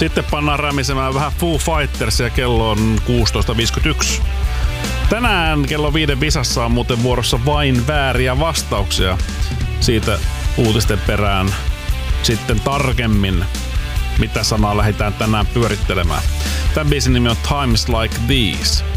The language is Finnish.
Sitten pannaan rämisemään vähän Foo Fightersia, kello on 16.51. Tänään kello 5 visassa on muuten vuorossa vain vääriä vastauksia. Siitä uutisten perään sitten tarkemmin, mitä sanaa lähdetään tänään pyörittelemään. Tämän biisin nimi on Times Like These.